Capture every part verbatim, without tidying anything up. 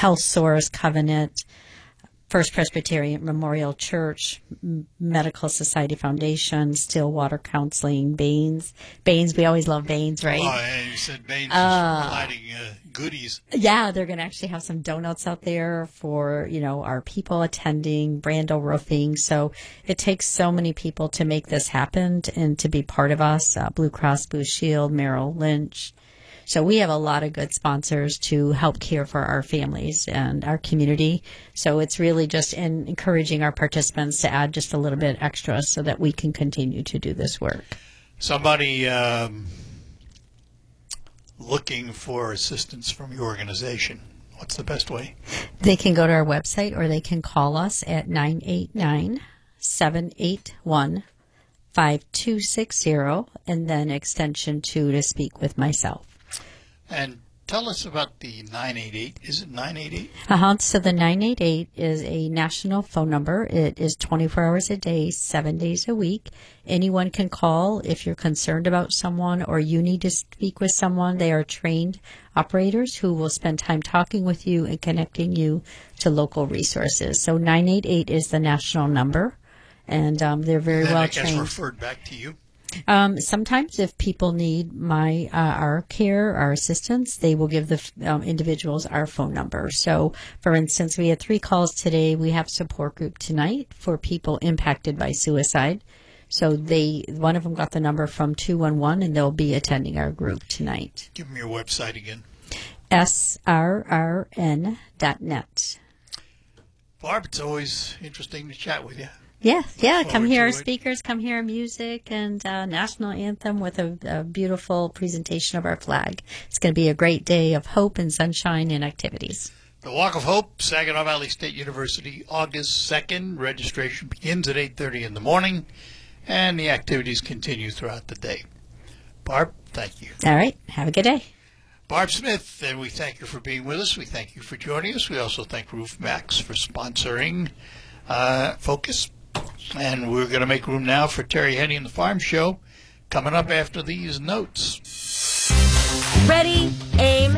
Health Source, Covenant, First Presbyterian Memorial Church, Medical Society Foundation, Stillwater Counseling, Baines. Baines, we always love Baines, right? Oh, and you said Baines uh, is providing uh, goodies. Yeah, they're going to actually have some donuts out there for, you know, our people attending, Brando Roofing. So it takes so many people to make this happen and to be part of us. Uh, Blue Cross Blue Shield, Merrill Lynch. So we have a lot of good sponsors to help care for our families and our community. So it's really just in encouraging our participants to add just a little bit extra so that we can continue to do this work. Somebody um, looking for assistance from your organization, what's the best way? They can go to our website or they can call us at nine eight nine, seven eight one, five two six zero and then extension two to speak with myself. And tell us about the nine eight eight. Is it nine eight eight? Uh-huh. So the nine eight eight is a national phone number. It is twenty-four hours a day, seven days a week. Anyone can call if you're concerned about someone or you need to speak with someone. They are trained operators who will spend time talking with you and connecting you to local resources. So nine eight eight is the national number, and um, they're very then well I guess trained. Referred back to you. Um, sometimes if people need my, uh, our care, our assistance, they will give the um, individuals our phone number. So, for instance, we had three calls today. We have support group tonight for people impacted by suicide. So they, one of them got the number from two one one and they'll be attending our group tonight. Give them your website again. S R R N dot net. Barb, it's always interesting to chat with you. Yeah, yeah. Come hear our it. speakers, come hear our music and uh, national anthem with a, a beautiful presentation of our flag. It's going to be a great day of hope and sunshine and activities. The Walk of Hope, Saginaw Valley State University, August second. Registration begins at eight thirty in the morning, and the activities continue throughout the day. Barb, thank you. All right. Have a good day. Barb Smith, and we thank you for being with us. We thank you for joining us. We also thank Roof Max for sponsoring uh, Focus. And we're going to make room now for Terry Henny and the Farm Show coming up after these notes. Ready, aim.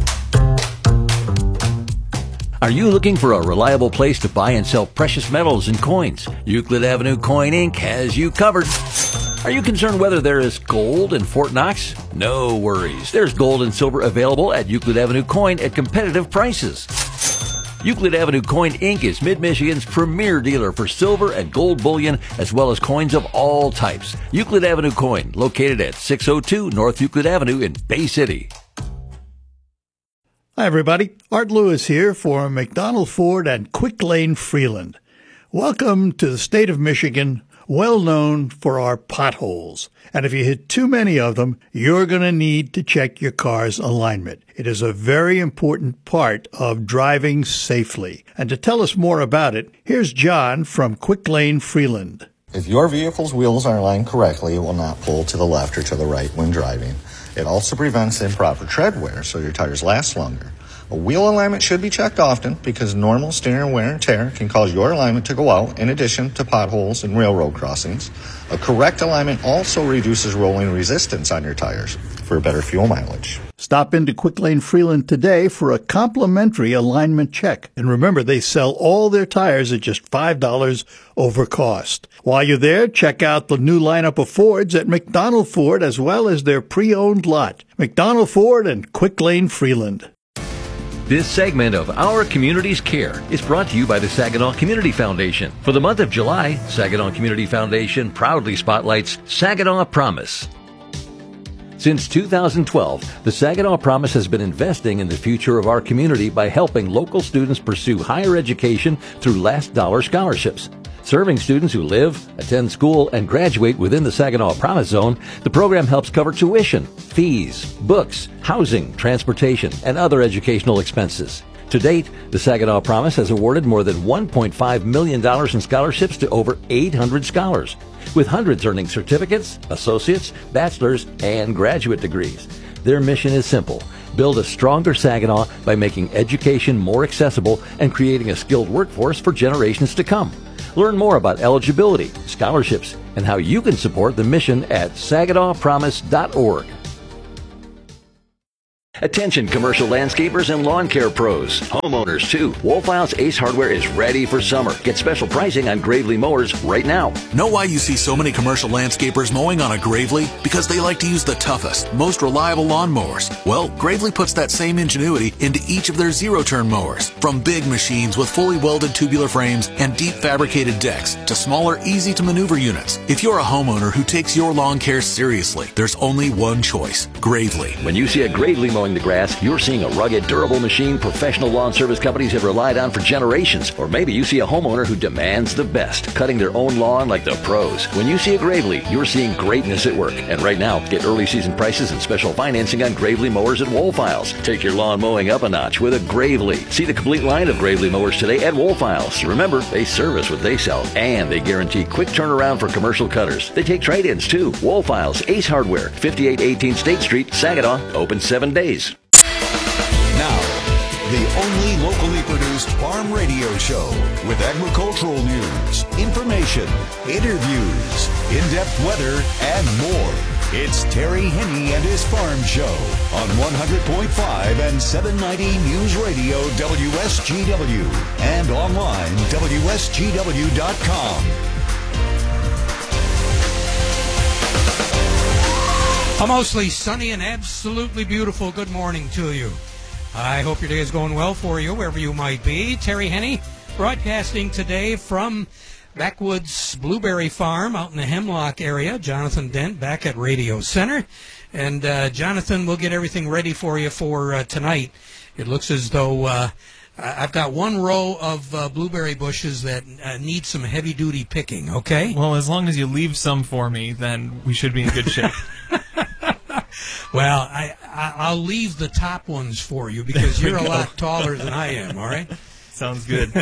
Are you looking for a reliable place to buy and sell precious metals and coins? Euclid Avenue Coin Incorporated has you covered. Are you concerned whether there is gold in Fort Knox? No worries. There's gold and silver available at Euclid Avenue Coin at competitive prices. Euclid Avenue Coin Incorporated is Mid-Michigan's premier dealer for silver and gold bullion, as well as coins of all types. Euclid Avenue Coin, located at six oh two North Euclid Avenue in Bay City. Hi, everybody. Art Lewis here for McDonald Ford and Quick Lane Freeland. Welcome to the state of Michigan, well known for our potholes. And if you hit too many of them, you're going to need to check your car's alignment. It is a very important part of driving safely. And to tell us more about it, here's John from Quick Lane Freeland. If your vehicle's wheels are aligned correctly, it will not pull to the left or to the right when driving. It also prevents improper tread wear, so your tires last longer. A wheel alignment should be checked often because normal steering wear and tear can cause your alignment to go out in addition to potholes and railroad crossings. A correct alignment also reduces rolling resistance on your tires for better fuel mileage. Stop into Quick Lane Freeland today for a complimentary alignment check. And remember, they sell all their tires at just five dollars over cost. While you're there, check out the new lineup of Fords at McDonald Ford as well as their pre-owned lot. McDonald Ford and Quick Lane Freeland. This segment of Our Community's Care is brought to you by the Saginaw Community Foundation. For the month of July, Saginaw Community Foundation proudly spotlights Saginaw Promise. Since two thousand twelve, the Saginaw Promise has been investing in the future of our community by helping local students pursue higher education through last dollar scholarships. Serving students who live, attend school, and graduate within the Saginaw Promise Zone, the program helps cover tuition, fees, books, housing, transportation, and other educational expenses. To date, the Saginaw Promise has awarded more than one point five million dollars in scholarships to over eight hundred scholars, with hundreds earning certificates, associates, bachelor's, and graduate degrees. Their mission is simple: build a stronger Saginaw by making education more accessible and creating a skilled workforce for generations to come. Learn more about eligibility, scholarships, and how you can support the mission at saginaw promise dot org. Attention commercial landscapers and lawn care pros. Homeowners too. Woolfiles Ace Hardware is ready for summer. Get special pricing on Gravely mowers right now. Know why you see so many commercial landscapers mowing on a Gravely? Because they like to use the toughest, most reliable lawn mowers. Well, Gravely puts that same ingenuity into each of their zero-turn mowers. From big machines with fully welded tubular frames and deep fabricated decks to smaller, easy-to-maneuver units. If you're a homeowner who takes your lawn care seriously, there's only one choice: Gravely. When you see a Gravely mowing the grass, you're seeing a rugged, durable machine professional lawn service companies have relied on for generations. Or maybe you see a homeowner who demands the best, cutting their own lawn like the pros. When you see a Gravely, you're seeing greatness at work. And right now, get early season prices and special financing on Gravely mowers at Woolfiles. Take your lawn mowing up a notch with a Gravely. See the complete line of Gravely mowers today at Woolfiles. Remember, they service what they sell, and they guarantee quick turnaround for commercial cutters. They take trade-ins too. Woolfiles Ace Hardware, fifty-eight eighteen State Street, Saginaw, open seven days. Now, the only locally produced farm radio show with agricultural news, information, interviews, in-depth weather, and more. It's Terry Henney and his Farm Show on one hundred point five and seven ninety News Radio W S G W and online W S G W dot com. A mostly sunny and absolutely beautiful good morning to you. I hope your day is going well for you, wherever you might be. Terry Henney broadcasting today from Backwoods Blueberry Farm out in the Hemlock area. Jonathan Dent back at Radio Center. And uh, Jonathan will get everything ready for you for uh, tonight. It looks as though uh, I've got one row of uh, blueberry bushes that uh, need some heavy-duty picking, okay? Well, as long as you leave some for me, then we should be in good shape. Well, I, I, I'll leave the top ones for you because you're a lot taller than I am, all right? Sounds good.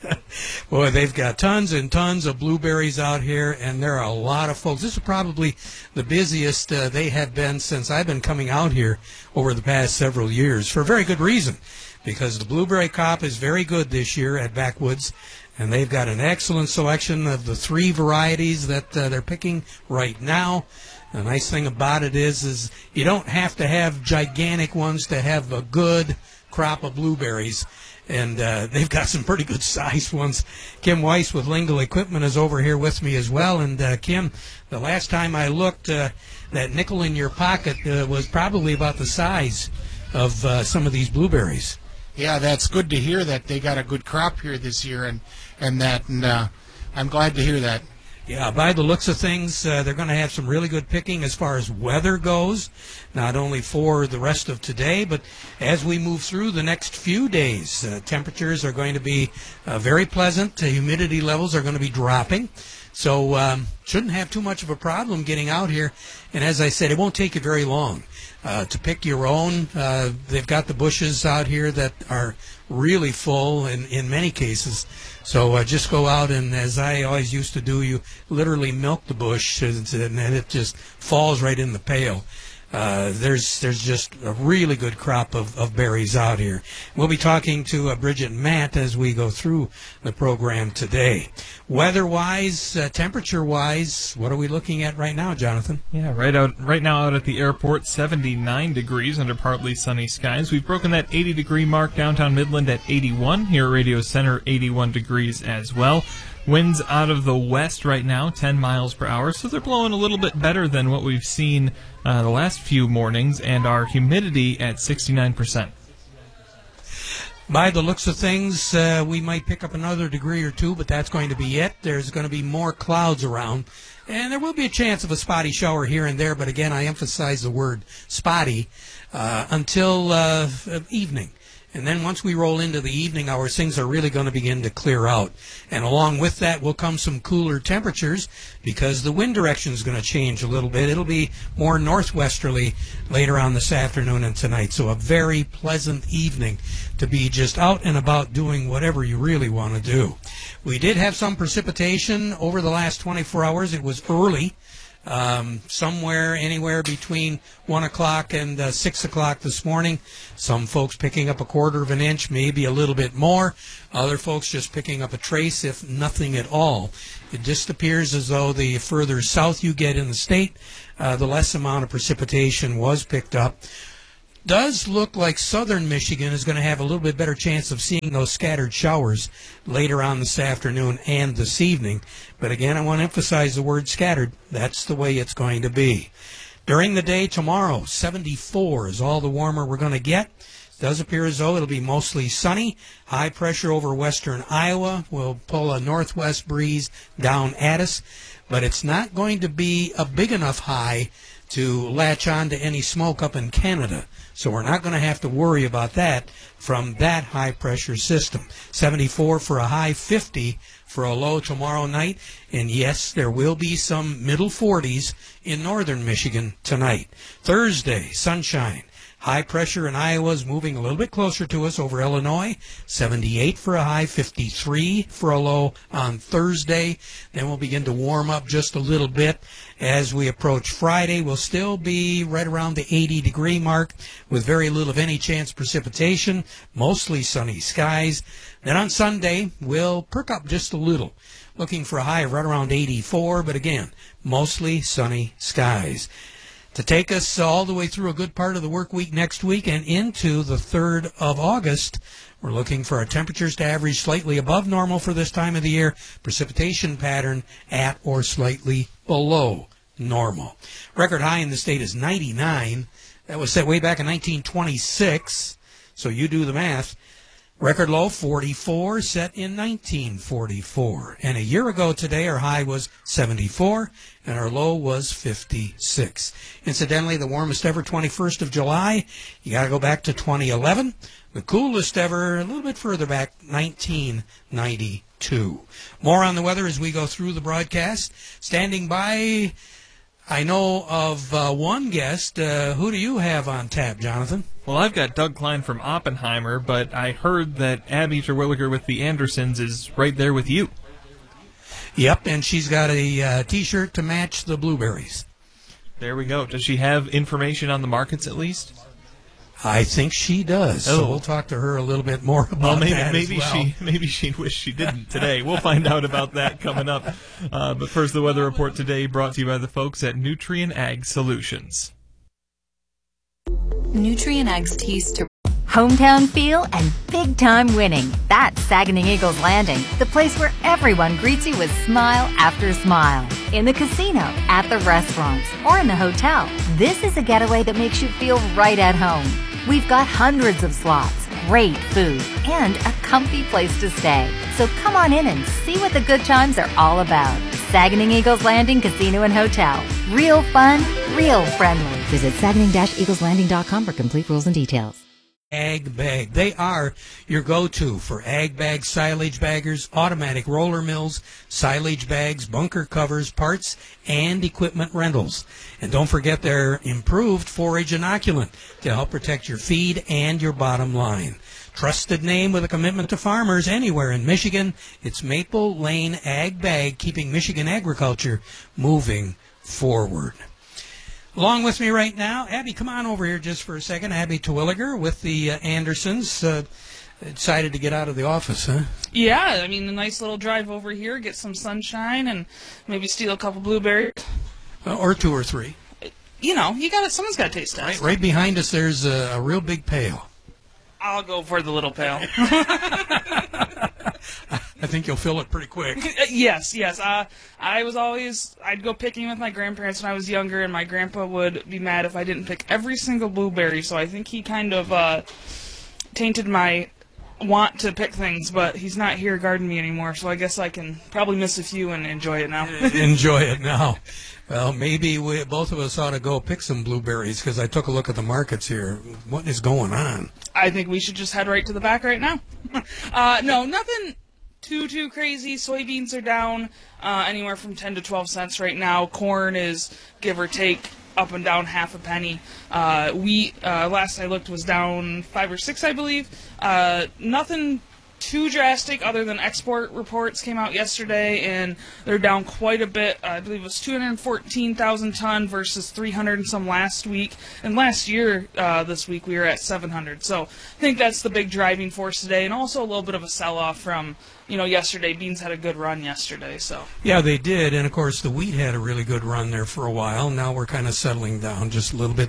Boy, they've got tons and tons of blueberries out here, and there are a lot of folks. This is probably the busiest uh, they have been since I've been coming out here over the past several years, for a very good reason, because the blueberry crop is very good this year at Backwoods, and they've got an excellent selection of the three varieties that uh, they're picking right now. The nice thing about it is, is you don't have to have gigantic ones to have a good crop of blueberries. And uh, they've got some pretty good sized ones. Kim Weiss with Lingle Equipment is over here with me as well. And uh, Kim, the last time I looked, uh, that nickel in your pocket uh, was probably about the size of uh, some of these blueberries. Yeah, that's good to hear that they got a good crop here this year, and and that, and uh, I'm glad to hear that. Yeah, by the looks of things, uh, they're going to have some really good picking as far as weather goes, not only for the rest of today, but as we move through the next few days. Uh, temperatures are going to be uh, very pleasant. Uh, humidity levels are going to be dropping. So um, shouldn't have too much of a problem getting out here. And as I said, it won't take you very long uh, to pick your own. Uh, they've got the bushes out here that are really full in, in many cases. So uh, just go out and, as I always used to do, you literally milk the bush, and it just falls right in the pail. Uh, there's there's just a really good crop of, of berries out here. We'll be talking to uh, Bridget and Matt as we go through the program today. Weather-wise, uh, temperature-wise, what are we looking at right now, Jonathan? Yeah, right out right now out at the airport, seventy-nine degrees under partly sunny skies. We've broken that eighty degree mark downtown Midland at eighty-one. Here at Radio Center, eighty-one degrees as well. Winds out of the west right now, ten miles per hour, so they're blowing a little bit better than what we've seen uh, the last few mornings, and our humidity at sixty-nine percent. By the looks of things, uh, we might pick up another degree or two, but that's going to be it. There's going to be more clouds around, and there will be a chance of a spotty shower here and there, but again, I emphasize the word spotty uh, until uh, evening. And then once we roll into the evening hours, things are really going to begin to clear out. And along with that will come some cooler temperatures because the wind direction is going to change a little bit. It'll be more northwesterly later on this afternoon and tonight. So a very pleasant evening to be just out and about doing whatever you really want to do. We did have some precipitation over the last twenty-four hours. It was early. Um, somewhere, anywhere between one o'clock and uh, six o'clock this morning. Some folks picking up a quarter of an inch, maybe a little bit more. Other folks just picking up a trace, if nothing at all. It just appears as though the further south you get in the state, uh, the less amount of precipitation was picked up. does look like southern Michigan is going to have a little bit better chance of seeing those scattered showers later on this afternoon and this evening. But again, I want to emphasize the word scattered. That's the way it's going to be. During the day tomorrow, seventy-four is all the warmer we're going to get. It does appear as though it'll be mostly sunny. High pressure over western Iowa will pull a northwest breeze down at us. But it's not going to be a big enough high to latch on to any smoke up in Canada. So we're not going to have to worry about that from that high-pressure system. seventy-four for a high, fifty for a low tomorrow night. And yes, there will be some middle forties in northern Michigan tonight. Thursday, sunshine. High pressure in Iowa is moving a little bit closer to us over Illinois. seventy-eight for a high, fifty-three for a low on Thursday. Then we'll begin to warm up just a little bit as we approach Friday. We'll still be right around the eighty degree mark with very little, if any, chance of precipitation. Mostly sunny skies. Then on Sunday, we'll perk up just a little. Looking for a high of right around eighty-four, but again, mostly sunny skies. To take us all the way through a good part of the work week next week and into the third of August, we're looking for our temperatures to average slightly above normal for this time of the year, precipitation pattern at or slightly below normal. Record high in the state is ninety-nine. That was set way back in nineteen twenty-six, so you do the math. Record low, forty-four, set in nineteen forty-four. And a year ago today, our high was seventy-four, and our low was fifty-six. Incidentally, the warmest ever, twenty-first of July, you got to go back to twenty eleven. The coolest ever, a little bit further back, nineteen ninety-two. More on the weather as we go through the broadcast. Standing by, I know of uh, one guest. Uh, who do you have on tap, Jonathan? Well, I've got Doug Klein from Oppenheimer, but I heard that Abby Terwilliger with the Andersons is right there with you. Yep, and she's got a uh, T-shirt to match the blueberries. There we go. Does she have information on the markets at least? I think she does. Oh. So we'll talk to her a little bit more about well, maybe, that maybe as well. she maybe she wished she didn't today. We'll find out about that coming up. Uh, but first, the weather report today brought to you by the folks at Nutrien Ag Solutions. Nutrien Ag's teas to hometown feel and big time winning. That's Saginaw Eagles Landing, the place where everyone greets you with smile after smile. In the casino, at the restaurants, or in the hotel, this is a getaway that makes you feel right at home. We've got hundreds of slots, great food, and a comfy place to stay. So come on in and see what the good times are all about. Saginaw Eagles Landing Casino and Hotel. Real fun, real friendly. Visit Saginaw Eagles Landing dot com for complete rules and details. Ag Bag. They are your go-to for ag bag, silage baggers, automatic roller mills, silage bags, bunker covers, parts, and equipment rentals. And don't forget their improved forage inoculant to help protect your feed and your bottom line. Trusted name with a commitment to farmers anywhere in Michigan. It's Maple Lane Ag Bag, keeping Michigan agriculture moving forward. Along with me right now, Abby, come on over here just for a second. Abby Terwilliger with the uh, Andersons. Uh, excited to get out of the office, huh? Yeah, I mean, a nice little drive over here, get some sunshine, and maybe steal a couple blueberries. Uh, or two or three. You know, you got it. Someone's got to taste test. Right, right behind us, there's a, a real big pail. I'll go for the little pail. I think you'll fill it pretty quick. yes, yes. Uh, I was always, I'd go picking with my grandparents when I was younger, and my grandpa would be mad if I didn't pick every single blueberry, so I think he kind of uh, tainted my want to pick things, but he's not here guarding me anymore, so I guess I can probably miss a few and enjoy it now. Enjoy it now. Well, maybe we, both of us ought to go pick some blueberries, because I took a look at the markets here. What is going on? I think we should just head right to the back right now. uh, no, nothing too, too crazy. Soybeans are down uh, anywhere from ten to twelve cents right now. Corn is, give or take, up and down half a penny. Uh, wheat, uh, last I looked, was down five or six, I believe. Uh, nothing too drastic other than export reports came out yesterday, and they're down quite a bit. Uh, I believe it was two hundred fourteen thousand ton versus three hundred and some last week. And last year, uh, this week, we were at seven hundred. So I think that's the big driving force today, and also a little bit of a sell-off from, you know, yesterday. Beans had a good run yesterday, so. Yeah, they did, and of course the wheat had a really good run there for a while. Now we're kind of settling down just a little bit there.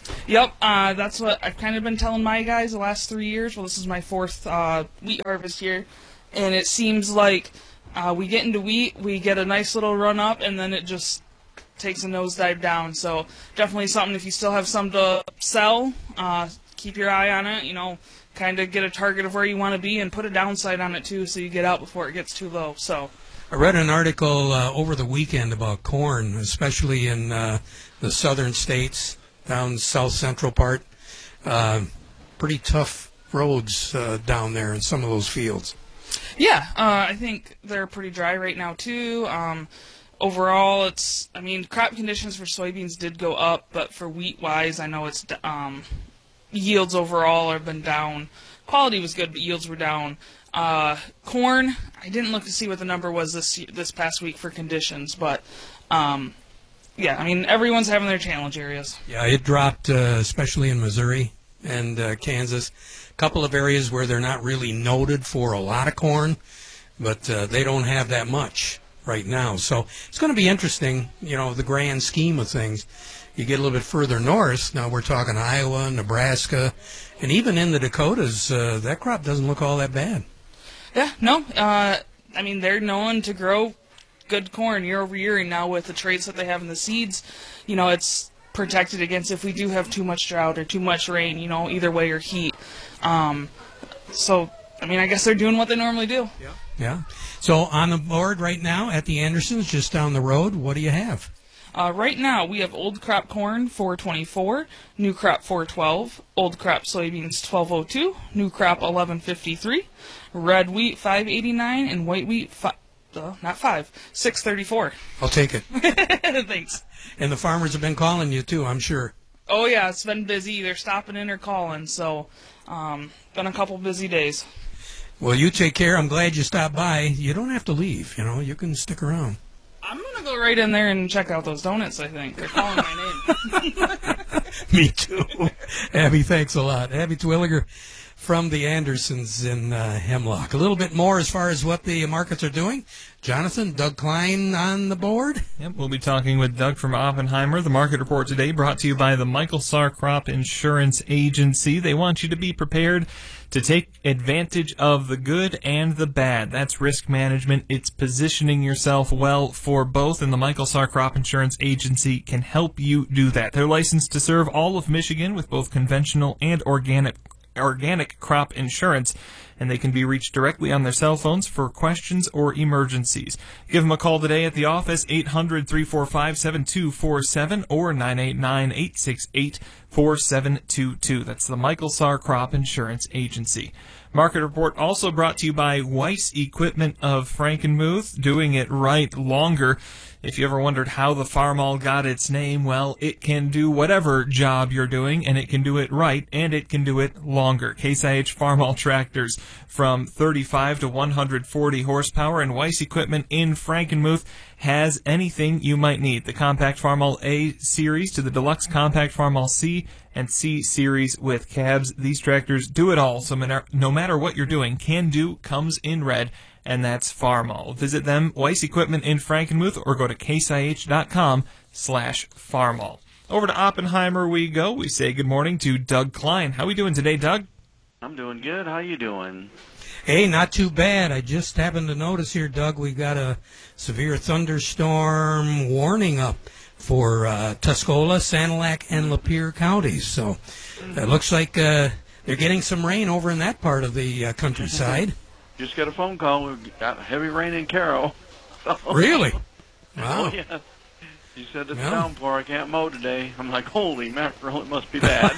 Yep, uh, that's what I've kind of been telling my guys the last three years. Well, this is my fourth uh, wheat harvest here, and it seems like uh, we get into wheat, we get a nice little run up, and then it just takes a nosedive down. So definitely something, if you still have some to sell, uh, keep your eye on it, you know, kind of get a target of where you want to be and put a downside on it too so you get out before it gets too low. So I read an article uh, over the weekend about corn, especially in uh, the southern states, down south central part. Uh, pretty tough roads uh, down there in some of those fields. Yeah, uh, I think they're pretty dry right now too. Um, overall, it's, I mean, crop conditions for soybeans did go up, but for wheat-wise, I know it's um, yields overall have been down. Quality was good, but yields were down. Uh, corn, I didn't look to see what the number was this this past week for conditions, but um, yeah, I mean, everyone's having their challenge areas. Yeah, it dropped, uh, especially in Missouri and uh, Kansas. A couple of areas where they're not really noted for a lot of corn, but uh, they don't have that much right now. So it's going to be interesting, you know, the grand scheme of things. You get a little bit further north, now we're talking Iowa, Nebraska, and even in the Dakotas, uh, that crop doesn't look all that bad. Yeah, no, uh, I mean, they're known to grow good corn year over year, and now with the traits that they have in the seeds, you know, it's protected against if we do have too much drought or too much rain, you know, either way, or heat. Um, so, I mean, I guess they're doing what they normally do. Yeah. Yeah. So on the board right now at the Andersons, just down the road, what do you have? Uh, right now, we have old crop corn four twenty-four, new crop four twelve, old crop soybeans twelve oh two, new crop eleven fifty-three, red wheat five eighty-nine, and white wheat fi- uh, not five, six thirty-four. I'll take it. Thanks. And the farmers have been calling you too, I'm sure. Oh yeah, it's been busy. They're stopping in or calling, so um, been a couple busy days. Well, you take care. I'm glad you stopped by. You don't have to leave. You know, you can stick around. I'm going to go right in there and check out those donuts, I think. They're calling my name. Me too. Abby, thanks a lot. Abby Twilliger from the Andersons in uh, Hemlock. A little bit more as far as what the markets are doing. Jonathan, Doug Klein on the board. Yep, we'll be talking with Doug from Oppenheimer. The market report today brought to you by the Michael Sarr Crop Insurance Agency. They want you to be prepared to take advantage of the good and the bad. That's risk management. It's positioning yourself well for both, and the Michael Sarr Crop Insurance Agency can help you do that. They're licensed to serve all of Michigan with both conventional and organic organic crop insurance, and they can be reached directly on their cell phones for questions or emergencies. Give them a call today at the office, eight hundred, three four five, seven two four seven or nine eight nine, eight six eight, four seven two two. That's the Michael Sarr Crop Insurance Agency. Market report also brought to you by Weiss Equipment of Frankenmuth, doing it right longer. If you ever wondered how the Farmall got its name, well, it can do whatever job you're doing, and it can do it right, and it can do it longer. Case I H Farmall tractors from thirty-five to one hundred forty horsepower, and Weiss Equipment in Frankenmuth has anything you might need. The Compact Farmall A Series to the Deluxe Compact Farmall C and C Series with cabs. These tractors do it all, so no matter what you're doing, Can Do comes in red, and that's Farmall. Visit them, Weiss Equipment in Frankenmuth, or go to caseih.com slash Farmall. Over to Oppenheimer we go. We say good morning to Doug Klein. How we doing today, Doug? I'm doing good. How you doing? Hey, not too bad. I just happened to notice here, Doug, we got a severe thunderstorm warning up for uh, Tuscola, Sanilac, and Lapeer counties. So it looks like uh, they're getting some rain over in that part of the uh, countryside. Just got a phone call. We've got heavy rain in Carroll. So. Really? Wow. Oh, yeah. You said it's Yeah. downpour. I can't mow today. I'm like, holy mackerel, it must be bad.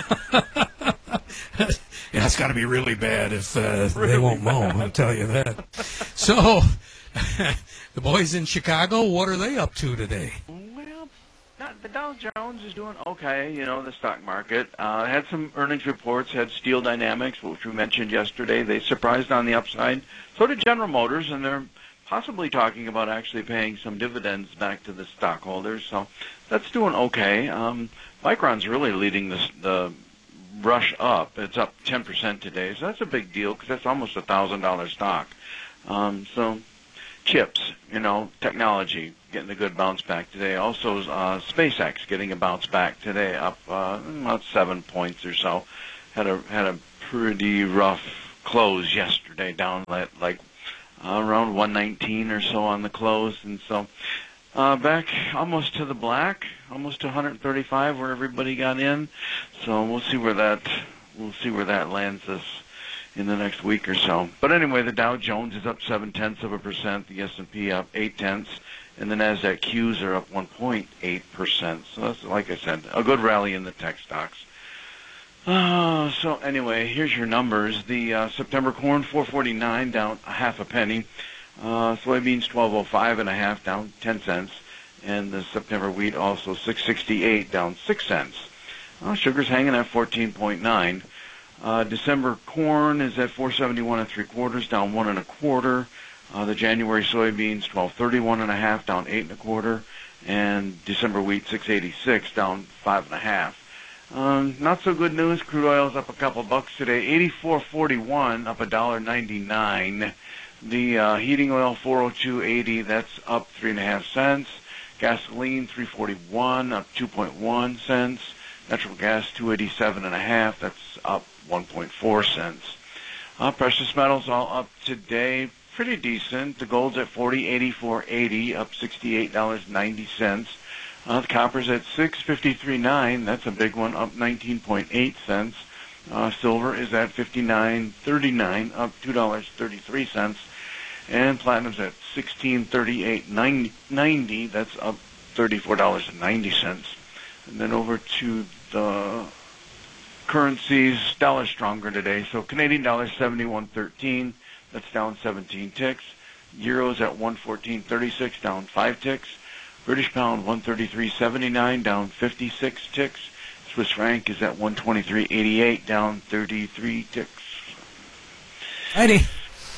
Yeah, it's got to be really bad if uh, Really they won't mow, bad. I'll tell you that. So, the boys in Chicago, what are they up to today? Well, not, the Dow Jones is doing okay, you know, the stock market. Uh, had some earnings reports, had Steel Dynamics, which we mentioned yesterday. They surprised on the upside. So did General Motors, and they're possibly talking about actually paying some dividends back to the stockholders. So that's doing okay. Um, Micron's really leading the, the rush up. It's up ten percent today, so that's a big deal because that's almost a one thousand dollars stock. Um, so chips, you know, technology getting a good bounce back today. Also, uh, SpaceX getting a bounce back today, up uh, about seven points or so. Had a had a pretty rough close yesterday, down at like uh, around one nineteen or so on the close, and so uh, back almost to the black, almost to one thirty-five where everybody got in. So we'll see where that we'll see where that lands us in the next week or so. But anyway, the Dow Jones is up seven tenths of a percent, the S and P up eight tenths, and the Nasdaq Qs are up one point eight percent. So that's, like I said, a good rally in the tech stocks. Uh, so anyway, here's your numbers. The uh, September corn four forty-nine, down a half a penny. Uh, soybeans twelve oh five and a half, down ten cents, and the September wheat also six sixty-eight, down six cents. Uh, sugar's hanging at fourteen point nine. Uh, December corn is at four seventy-one and three quarters, down one and a quarter. Uh, the January soybeans twelve thirty-one and a half, down eight and a quarter, and December wheat six eighty-six, down five and a half. Um, not so good news. Crude oil's up a couple bucks today. eighty-four forty-one, up a dollar ninety-nine. The uh, heating oil four oh two eighty, that's up three and a half cents. Gasoline three forty-one, up two point one cents. Natural gas two eighty-seven and a half, that's up one point four cents. Uh, precious metals all up today, pretty decent. The gold's at forty eighty-four eighty, up sixty-eight dollars and ninety cents. Uh, the copper's at six fifty-three nine, that's a big one, up nineteen point eight cents. Uh, silver is at fifty-nine thirty-nine, up two dollars and thirty-three cents. And platinum's at sixteen thirty-eight ninety, that's up thirty-four dollars and ninety cents. And then over to the currencies, dollar stronger today. So Canadian dollar seventy-one thirteen, that's down seventeen ticks. Euros at one fourteen thirty-six, down five ticks. British pound one thirty-three seventy-nine, down fifty-six ticks. Swiss franc is at one twenty-three eighty-eight, down thirty-three ticks. Heidi,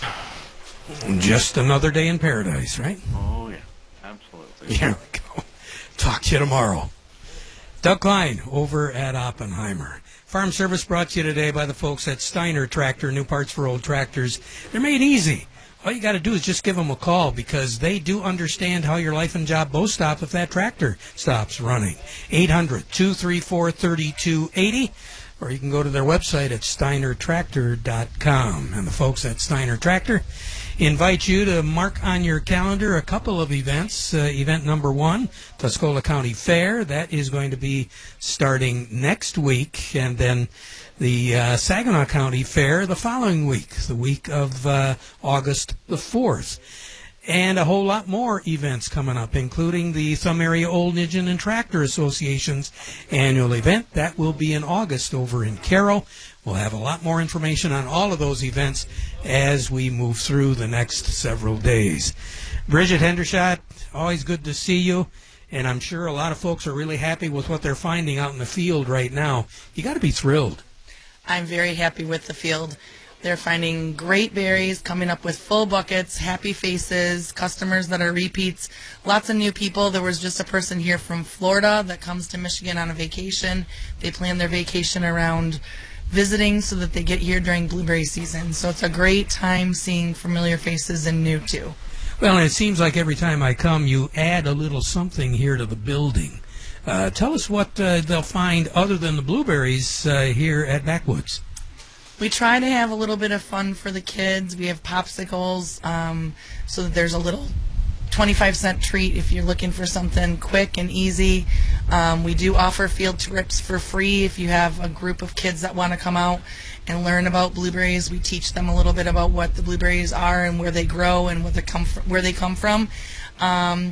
just another day in paradise, right? Oh yeah, absolutely. Here we go. Talk to you tomorrow. Doug Klein over at Oppenheimer. Farm Service brought to you today by the folks at Steiner Tractor, new parts for old tractors. They're made easy. All you got to do is just give them a call because they do understand how your life and job both stop if that tractor stops running. eight hundred two three four three two eight zero, or you can go to their website at steiner tractor dot com. And the folks at Steiner Tractor invite you to mark on your calendar a couple of events. Uh, event number one, Tuscola County Fair. That is going to be starting next week. And then the uh, Saginaw County Fair the following week, the week of uh, August the fourth. And a whole lot more events coming up, including the Thumb Area Old Engine and Tractor Association's annual event. That will be in August over in Carroll. We'll have a lot more information on all of those events as we move through the next several days. Bridget Hendershot, always good to see you. And I'm sure a lot of folks are really happy with what they're finding out in the field right now. You got to be thrilled. I'm very happy with the field. They're finding great berries, coming up with full buckets, happy faces, customers that are repeats, lots of new people. There was just a person here from Florida that comes to Michigan on a vacation. They plan their vacation around visiting so that they get here during blueberry season. So it's a great time seeing familiar faces and new too. Well, and it seems like every time I come, you add a little something here to the building. Uh, tell us what uh, they'll find other than the blueberries uh, here at Backwoods. We try to have a little bit of fun for the kids. We have popsicles, um, so that there's a little twenty-five cent treat if you're looking for something quick and easy. Um, we do offer field trips for free if you have a group of kids that want to come out and learn about blueberries. We teach them a little bit about what the blueberries are and where they grow and what they come from, where they come from. Um,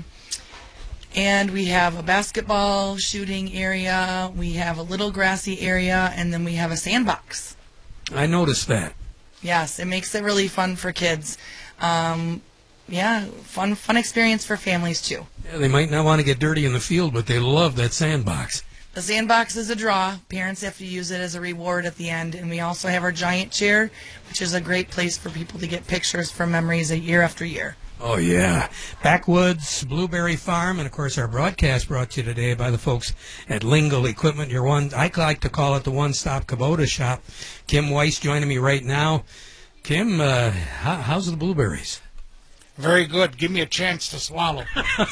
and we have a basketball shooting area. We have a little grassy area, and then we have a sandbox. I noticed that. Yes, it makes it really fun for kids. Um, yeah, fun fun experience for families, too. Yeah, they might not want to get dirty in the field, but they love that sandbox. The sandbox is a draw. Parents have to use it as a reward at the end. And we also have our giant chair, which is a great place for people to get pictures from memories year after year. Oh, yeah. Backwoods, Blueberry Farm, and, of course, our broadcast brought to you today by the folks at Lingle Equipment, your one, I like to call it the one-stop Kubota shop. Kim Weiss joining me right now. Kim, uh, how, how's the blueberries? Very good. Give me a chance to swallow.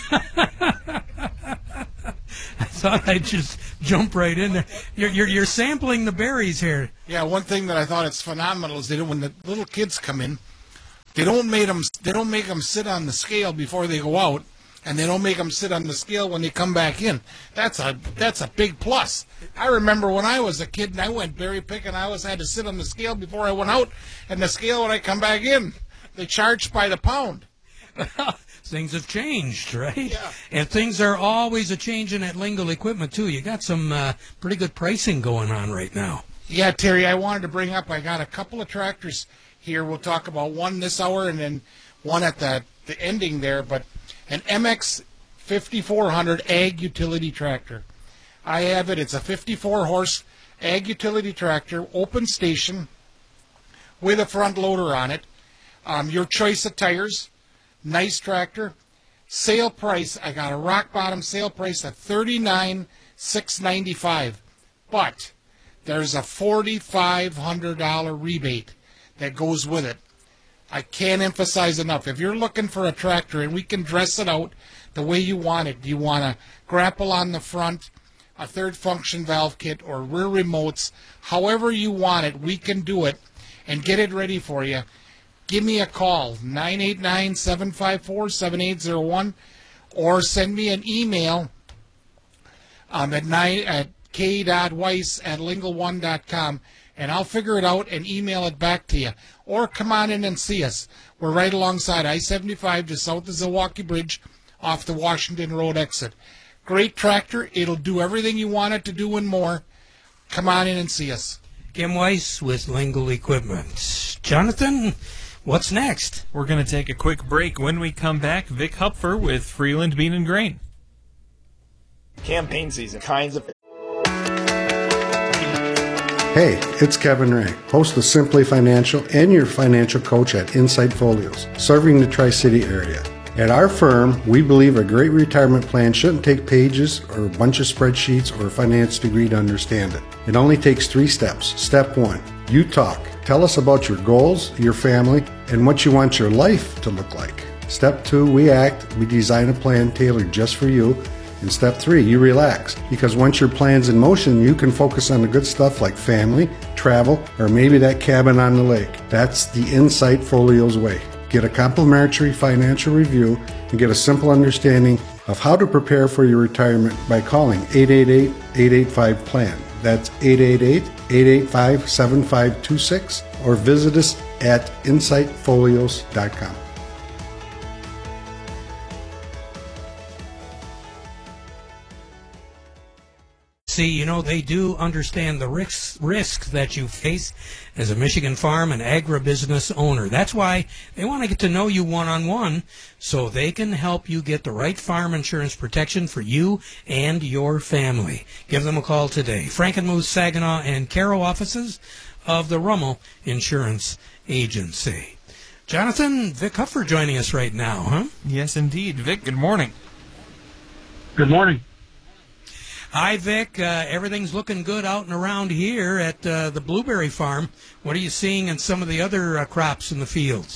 I thought I'd just jump right in there. You're, you're, you're sampling the berries here. Yeah, one thing that I thought is phenomenal is that when the little kids come in, they don't make them they don't make them sit on the scale before they go out, and they don't make them sit on the scale when they come back in. That's a that's a big plus. I remember when I was a kid and I went berry picking, I always had to sit on the scale before I went out, and the scale when I come back in, they charged by the pound. Things have changed, right? Yeah. And things are always a changing at Lingle Equipment too. You got some uh, pretty good pricing going on right now. Yeah, Terry, I wanted to bring up, I got a couple of tractors here. We'll talk about one this hour and then one at the, the ending there, but an M X fifty-four hundred Ag Utility Tractor. I have it. It's a fifty-four horse Ag Utility Tractor, open station, with a front loader on it. Um, your choice of tires. Nice tractor. Sale price, I got a rock bottom sale price of thirty-nine thousand six hundred ninety-five dollars. But there's a four thousand five hundred dollars rebate that goes with it. I can't emphasize enough. If you're looking for a tractor and we can dress it out the way you want it, you want a grapple on the front, a third function valve kit, or rear remotes, however you want it, we can do it and get it ready for you. Give me a call, nine eight nine, seven five four, seven eight zero one, or send me an email um, at, nine, at k.weiss at lingle one dot com, and I'll figure it out and email it back to you. Or come on in and see us. We're right alongside I seventy-five just south of Zilwaukee Bridge off the Washington Road exit. Great tractor. It'll do everything you want it to do and more. Come on in and see us. Kim Weiss with Lingle Equipment. Jonathan, what's next? We're going to take a quick break. When we come back, Vic Hupfer with Freeland Bean and Grain. Campaign season, kinds of... Hey, it's Kevin Ray, host of Simply Financial and your financial coach at Insight Folios, serving the Tri-City area. At our firm, we believe a great retirement plan shouldn't take pages or a bunch of spreadsheets or a finance degree to understand it. It only takes three steps. Step one, you talk. Tell us about your goals, your family, and what you want your life to look like. Step two, we act. We design a plan tailored just for you. And step three, you relax. Because once your plan's in motion, you can focus on the good stuff like family, travel, or maybe that cabin on the lake. That's the Insight Folios way. Get a complimentary financial review and get a simple understanding of how to prepare for your retirement by calling eight eight eight, eight eight five, P L A N. That's eight eight eight, eight eight five, seven five two six or visit us at insight folios dot com. See, you know, they do understand the risks, risks that you face as a Michigan farm and agribusiness owner. That's why they want to get to know you one-on-one so they can help you get the right farm insurance protection for you and your family. Give them a call today. Frankenmuth, Saginaw, and Caro offices of the Rummel Insurance Agency. Jonathan, Vic Hupfer joining us right now, huh? Yes, indeed. Vic, good morning. Good morning. Hi, Vic. Uh, everything's looking good out and around here at uh, the blueberry farm. What are you seeing in some of the other uh, crops in the fields?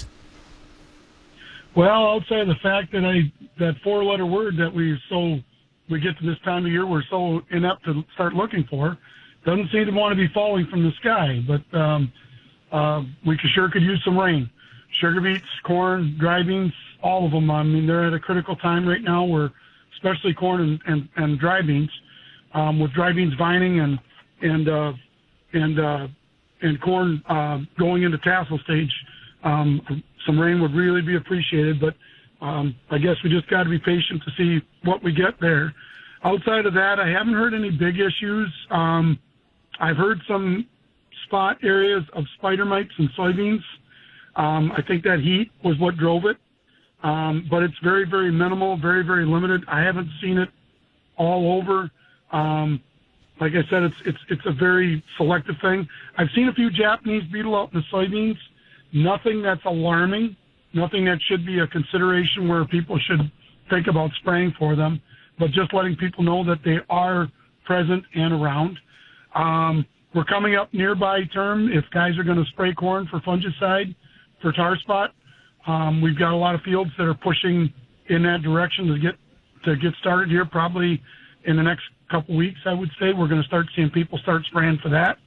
Well, outside of the fact that I that four-letter word that we so we get to this time of year we're so inept to start looking for, doesn't seem to want to be falling from the sky. But um, uh, we could, sure could use some rain. Sugar beets, corn, dry beans, all of them. I mean, they're at a critical time right now. Where especially corn and, and, and dry beans. Um, with dry beans vining and and uh, and uh, and corn uh, going into tassel stage, um, some rain would really be appreciated. But um, I guess we just got to be patient to see what we get there. Outside of that, I haven't heard any big issues. Um, I've heard some spot areas of spider mites and soybeans. Um, I think that heat was what drove it, um, but it's very, very minimal, very, very limited. I haven't seen it all over. Um, like I said, it's, it's, it's a very selective thing. I've seen a few Japanese beetle out in the soybeans. Nothing that's alarming, nothing that should be a consideration where people should think about spraying for them, but just letting people know that they are present and around. Um, we're coming up nearby term. If guys are going to spray corn for fungicide, for tar spot, Um, we've got a lot of fields that are pushing in that direction to get to get started here. Probably in the next couple weeks, I would say we're going to start seeing people start spraying for that.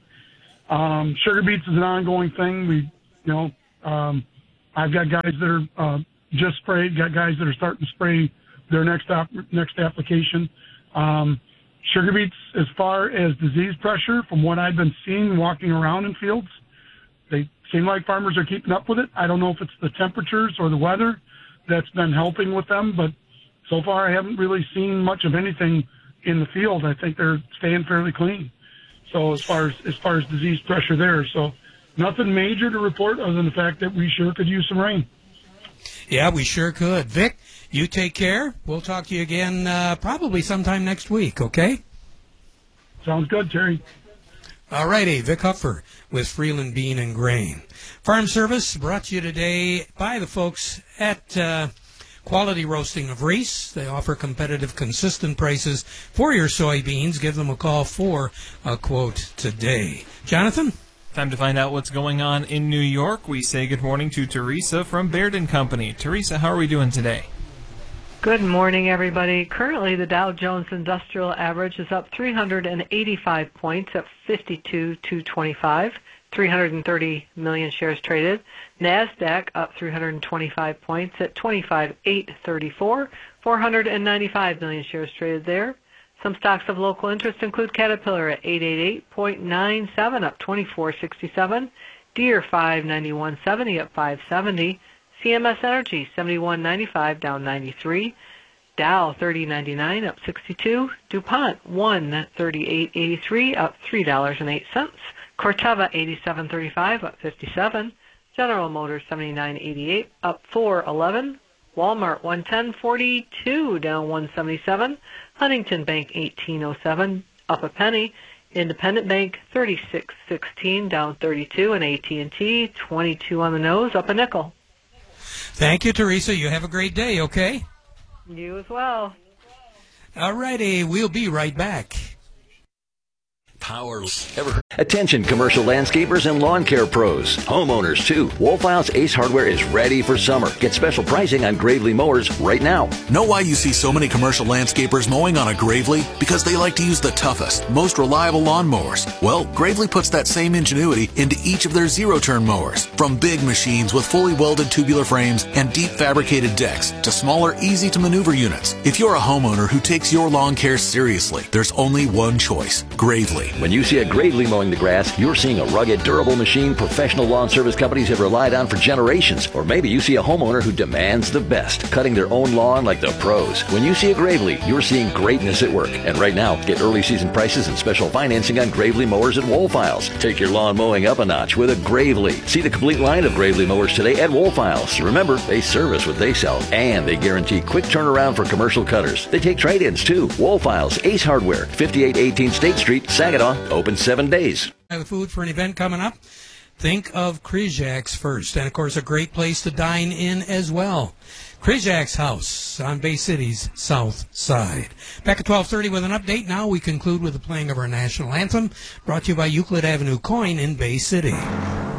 Um, sugar beets is an ongoing thing. We, you know, um, I've got guys that are uh, just sprayed, got guys that are starting to spray their next op- next application. Um, sugar beets, as far as disease pressure, from what I've been seeing walking around in fields, they seem like farmers are keeping up with it. I don't know if it's the temperatures or the weather that's been helping with them, but so far I haven't really seen much of anything in the field. I think they're staying fairly clean. So as far as as far as disease pressure there, so nothing major to report other than the fact that we sure could use some rain. Yeah, we sure could. Vic, you take care. We'll talk to you again uh, probably sometime next week, okay? Sounds good, Terry. All righty, Vic Huffer with Freeland Bean and Grain. Farm Service brought to you today by the folks at uh, Quality Roasting of Reese. They offer competitive, consistent prices for your soybeans. Give them a call for a quote today. Jonathan? Time to find out what's going on in New York. We say good morning to Teresa from Baird and Company. Teresa, how are we doing today? Good morning, everybody. Currently, the Dow Jones Industrial Average is up three hundred eighty-five points at fifty-two thousand two hundred twenty-five, three hundred thirty million shares traded. NASDAQ up three hundred twenty-five points at twenty-five thousand eight hundred thirty-four, four hundred ninety-five million shares traded there. Some stocks of local interest include Caterpillar at eight eighty-eight point nine seven, up twenty-four sixty-seven. Deere five ninety-one seventy, up five seventy. C M S Energy seventy-one ninety-five, down ninety-three. Dow thirty ninety-nine, up sixty-two. DuPont one thirty-eight eighty-three, up three dollars and eight cents. Corteva eighty-seven thirty-five, up fifty-seven. General Motors seventy-nine eighty-eight, up four eleven. Walmart one ten forty-two, down one seventy-seven. Huntington Bank eighteen oh seven, up a penny. Independent Bank thirty-six sixteen, down thirty-two, and A T and T twenty-two on the nose, up a nickel. Thank you, Teresa. You have a great day, okay? You as well. All righty. We'll be right back. Powers. Ever. Attention commercial landscapers and lawn care pros. Homeowners too. Wolfhouse Ace Hardware is ready for summer. Get special pricing on Gravely mowers right now. Know why you see so many commercial landscapers mowing on a Gravely? Because they like to use the toughest, most reliable lawnmowers. Well, Gravely puts that same ingenuity into each of their zero-turn mowers. From big machines with fully welded tubular frames and deep fabricated decks to smaller, easy-to-maneuver units. If you're a homeowner who takes your lawn care seriously, there's only one choice, Gravely. When you see a Gravely mowing the grass, you're seeing a rugged, durable machine professional lawn service companies have relied on for generations. Or maybe you see a homeowner who demands the best, cutting their own lawn like the pros. When you see a Gravely, you're seeing greatness at work. And right now, get early season prices and special financing on Gravely mowers at Wolfiles. Take your lawn mowing up a notch with a Gravely. See the complete line of Gravely mowers today at Wolfiles. Remember, they service what they sell, and they guarantee quick turnaround for commercial cutters. They take trade-ins too. Wolfiles Ace Hardware, fifty-eight eighteen State Street, Saginaw. Open seven days. The food for an event coming up. Think of Krizak's first. And, of course, a great place to dine in as well. Krizak's House on Bay City's south side. Back at twelve thirty with an update. Now we conclude with the playing of our national anthem, brought to you by Euclid Avenue Coin in Bay City.